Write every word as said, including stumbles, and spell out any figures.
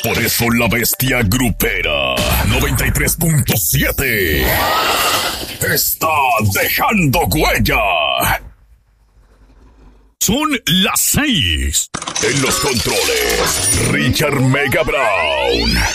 Por eso la bestia grupera noventa y tres punto siete está dejando huella. Son las seis. En los controles, Richard Mega Brown.